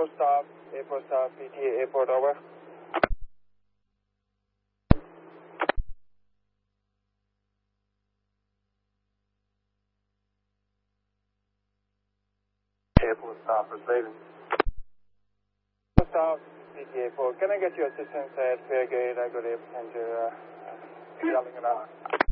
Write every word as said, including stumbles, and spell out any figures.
Airport stop, airport stop, P T A airport, over. Airport stop, receiving. Airport stop, P T A airport. Can I get your assistance at Fairgate? I got a passenger uh, yelling it out.